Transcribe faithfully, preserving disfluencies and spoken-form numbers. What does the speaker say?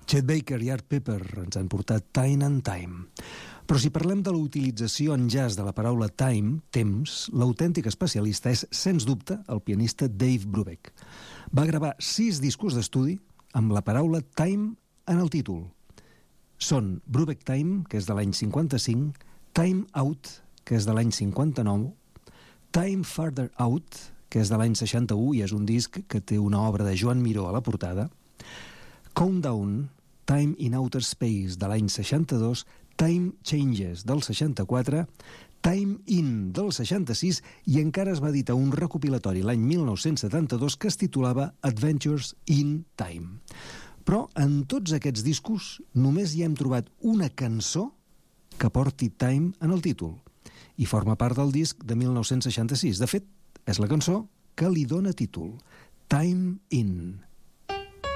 Chet Baker i Art Pepper ens han portat Time and Time. Però si parlem de la utilització en jazz de la paraula time, temps, l'autèntic especialista és, sens dubte, el pianista Dave Brubeck. Va gravar sis discos d'estudi amb la paraula time en el títol. Són Brubeck Time, que és de l'any cinquanta-cinc, Time Out, que és de l'any cinquanta-nou, Time Farther Out, que és de l'any seixanta-u i és un disc que té una obra de Joan Miró a la portada, Countdown, Time in Outer Space, de l'any seixanta-dos, Time Changes, del seixanta-quatre, Time In, del seixanta-sis, i encara es va editar un recopilatori l'any mil nou-cents setanta-dos que es titulava Adventures in Time. Però en tots aquests discos només hi hem trobat una cançó que porti Time en el títol, i forma part del disc de mil nou-cents seixanta-sis. De fet, és la cançó que li dóna títol, Time In.